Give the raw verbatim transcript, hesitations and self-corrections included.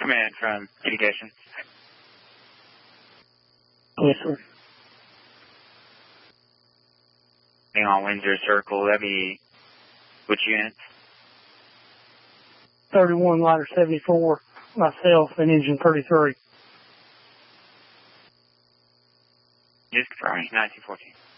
Command from Education. Yes, sir. Being on Windsor Circle, that'd be which unit? thirty-one, Lighter seventy-four, myself, and Engine thirty-three. Just confirming, nineteen fourteen.